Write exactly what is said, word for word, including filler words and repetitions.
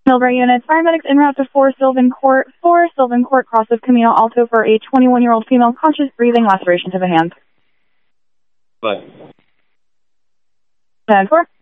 Millbrae units, paramedics en route to four Sylvan Court, four Sylvan Court, cross of Camino Alto for a twenty-one-year-old female, conscious breathing, laceration to the hands. Bye. ten four.